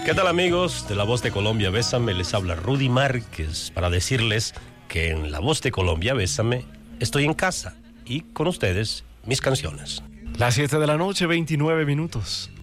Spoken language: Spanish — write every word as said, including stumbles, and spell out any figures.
¿Qué tal, amigos de La Voz de Colombia? Bésame, les habla Rudy Márquez para decirles que en La Voz de Colombia, Bésame, estoy en casa y con ustedes mis canciones. Las siete de la noche, veintinueve minutos.